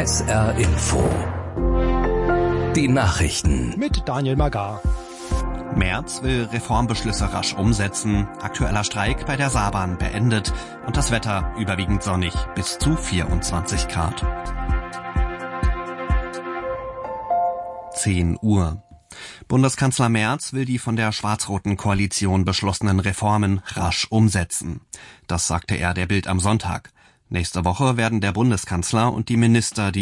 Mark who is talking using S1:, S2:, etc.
S1: SR Info. Die Nachrichten.
S2: Mit Daniel Magar.
S3: Merz will Reformbeschlüsse rasch umsetzen, aktueller Streik bei der Saarbahn beendet und das Wetter überwiegend sonnig bis zu 24 Grad. 10 Uhr. Bundeskanzler Merz will die von der schwarz-roten Koalition beschlossenen Reformen rasch umsetzen. Das sagte er der Bild am Sonntag. Nächste Woche werden der Bundeskanzler und die Minister die